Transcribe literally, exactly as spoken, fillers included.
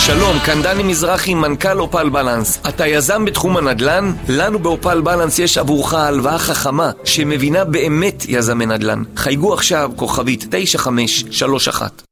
שלום, כאן דני מזרחי, מנכ"ל אופל בלנס. אתה יזם בתחום הנדל"ן? לנו באופל בלנס יש עבורך הלוואה חכמה שמבינה באמת יזמי נדל"ן. חייגו עכשיו כוכבית תשע חמש שלוש אחת.